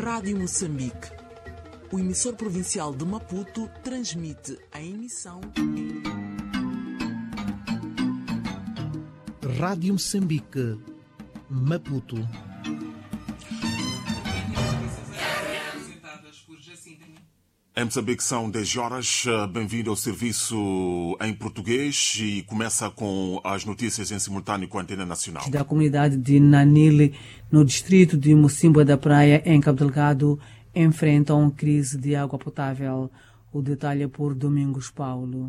Rádio Moçambique. O emissor provincial de Maputo transmite a emissão... Rádio Moçambique, Maputo. Em Moçambique são 10 horas. Bem-vindo ao serviço em português e começa com as notícias em simultâneo com a Antena Nacional. Da comunidade de Nanile, no distrito de Mocimboa da Praia, em Cabo Delgado, enfrentam crise de água potável. O detalhe é por Domingos Paulo.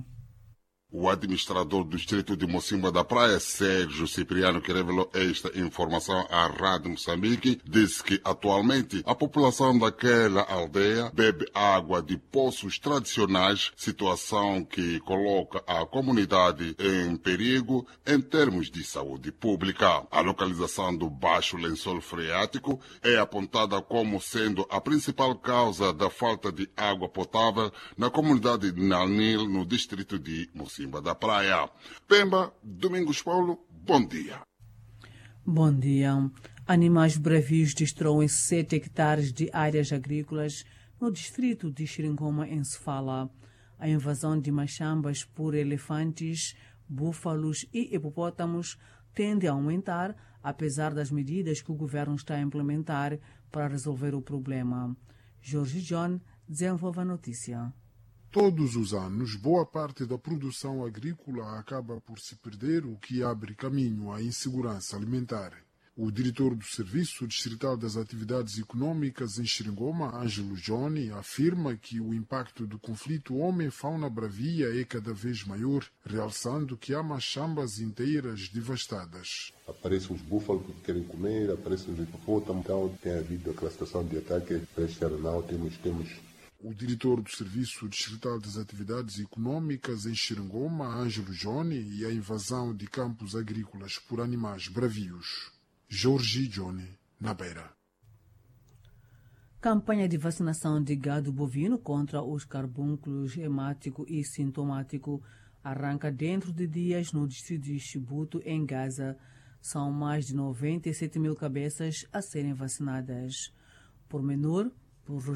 O administrador do distrito de Mocimboa da Praia, Sérgio Cipriano, que revelou esta informação à Rádio Moçambique, disse que atualmente a população daquela aldeia bebe água de poços tradicionais, situação que coloca a comunidade em perigo em termos de saúde pública. A localização do Baixo Lençol Freático é apontada como sendo a principal causa da falta de água potável na comunidade de Nanil, no distrito de Mocimboa da Praia. Pemba, Domingos Paulo, bom dia. Bom dia. Animais bravios destroem 7 hectares de áreas agrícolas no distrito de Xiringoma, em Sofala. A invasão de machambas por elefantes, búfalos e hipopótamos tende a aumentar, apesar das medidas que o governo está a implementar para resolver o problema. Jorge John desenvolve a notícia. Todos os anos, boa parte da produção agrícola acaba por se perder, o que abre caminho à insegurança alimentar. O diretor do Serviço Distrital das Atividades Econômicas em Xiringoma, Ângelo Johnny, afirma que o impacto do conflito homem-fauna bravia é cada vez maior, realçando que há machambas inteiras devastadas. Aparecem os búfalos que querem comer, aparecem os hipopótamos, então tem havido aquela situação de ataque para este ano. Não temos O diretor do Serviço Distrital das Atividades Econômicas em Xiringoma, Ângelo Johnny, e a invasão de campos agrícolas por animais bravios. Jorge Johnny, na Beira. Campanha de vacinação de gado bovino contra os carbúnculos hemático e sintomático arranca dentro de dias no distrito de Chibuto, em Gaza. São mais de 97 mil cabeças a serem vacinadas. Por menor, por